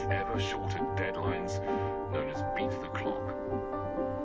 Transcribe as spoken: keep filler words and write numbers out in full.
ever shorter deadlines known as beat the clock.